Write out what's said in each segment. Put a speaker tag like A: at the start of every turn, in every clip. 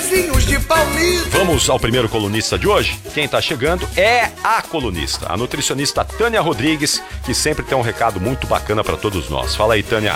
A: vizinhos de palmito.
B: Vamos ao primeiro colunista de hoje? Quem tá chegando é a colunista, a nutricionista Tânia Rodrigues, que sempre tem um recado muito bacana para todos nós. Fala aí, Tânia.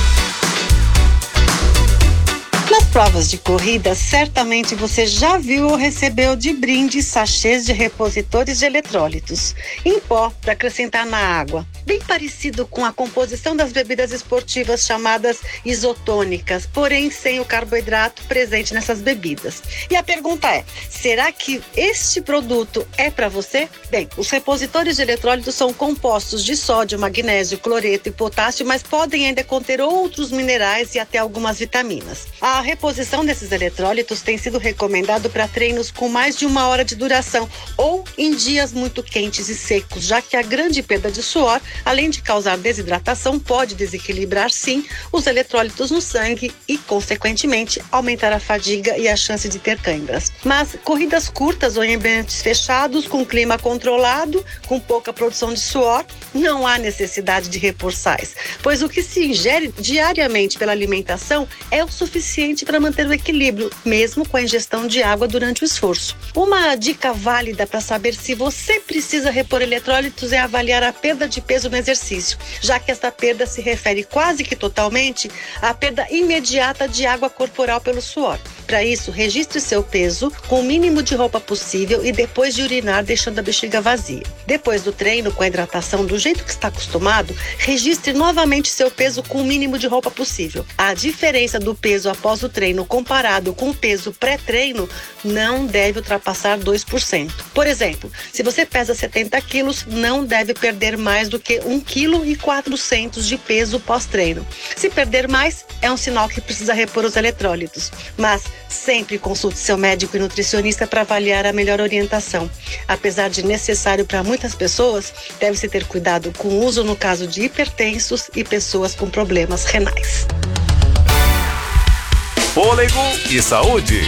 C: Nas provas de corrida, certamente você já viu ou recebeu de brinde sachês de repositores de eletrólitos em pó para acrescentar na água. Bem parecido com a composição das bebidas esportivas chamadas isotônicas, porém sem o carboidrato presente nessas bebidas. E a pergunta é, será que este produto é para você? Bem, os repositores de eletrólitos são compostos de sódio, magnésio, cloreto e potássio, mas podem ainda conter outros minerais e até algumas vitaminas. A reposição desses eletrólitos tem sido recomendado para treinos com mais de 1 hora de duração ou em dias muito quentes e secos, já que a grande perda de suor, além de causar desidratação, pode desequilibrar sim os eletrólitos no sangue e, consequentemente, aumentar a fadiga e a chance de ter câimbras. Mas corridas curtas ou em ambientes fechados, com clima controlado, com pouca produção de suor, não há necessidade de repor sais, pois o que se ingere diariamente pela alimentação é o suficiente para manter o equilíbrio, mesmo com a ingestão de água durante o esforço. Uma dica válida para saber se você precisa repor eletrólitos é avaliar a perda de peso no exercício, já que esta perda se refere quase que totalmente à perda imediata de água corporal pelo suor. Para isso, registre seu peso com o mínimo de roupa possível e depois de urinar, deixando a bexiga vazia. Depois do treino, com a hidratação do jeito que está acostumado, registre novamente seu peso com o mínimo de roupa possível. A diferença do peso após o treino comparado com o peso pré-treino não deve ultrapassar 2%. Por exemplo, se você pesa 70 quilos, não deve perder mais do que 1,4 kg de peso pós-treino. Se perder mais, é um sinal que precisa repor os eletrólitos. Mas sempre consulte seu médico e nutricionista para avaliar a melhor orientação. Apesar de necessário para muitas pessoas, deve-se ter cuidado com o uso no caso de hipertensos e pessoas com problemas renais.
D: Fôlego e saúde.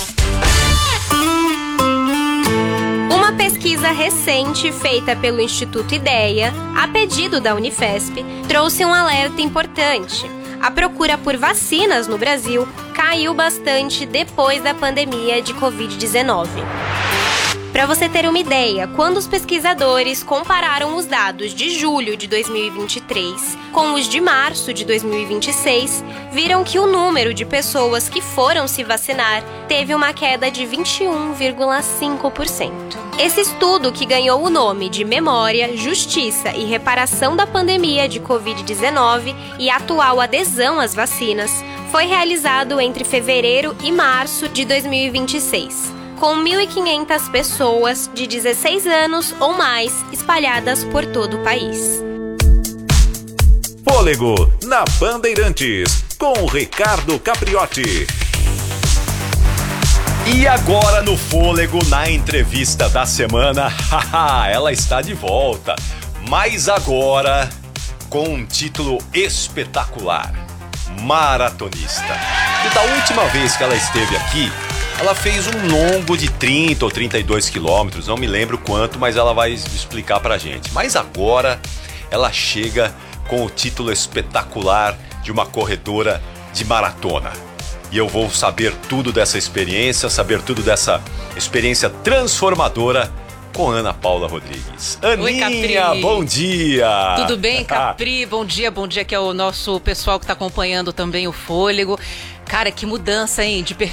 E: Uma pesquisa recente feita pelo Instituto Ideia, a pedido da Unifesp, trouxe um alerta importante. A procura por vacinas no Brasil caiu bastante depois da pandemia de Covid-19. Para você ter uma ideia, quando os pesquisadores compararam os dados de julho de 2023 com os de março de 2026, viram que o número de pessoas que foram se vacinar teve uma queda de 21,5%. Esse estudo, que ganhou o nome de Memória, Justiça e Reparação da Pandemia de Covid-19 e atual adesão às vacinas, foi realizado entre fevereiro e março de 2026. Com 1.500 pessoas de 16 anos ou mais espalhadas por todo o país.
D: Fôlego na Bandeirantes, com Ricardo Capriotti.
B: E agora no Fôlego, na entrevista da semana, ela está de volta, mas agora com um título espetacular, maratonista. E da última vez que ela esteve aqui, ela fez um longo de 30 ou 32 quilômetros, não me lembro quanto, mas ela vai explicar pra gente. Mas agora ela chega com o título espetacular de uma corredora de maratona. E eu vou saber tudo dessa experiência, transformadora com Ana Paula Rodrigues. Aninha,
F: oi, Capri.
B: Bom dia!
F: Tudo bem, Capri? Bom dia, que é o nosso pessoal que está acompanhando também o Fôlego. Cara, que mudança, hein, de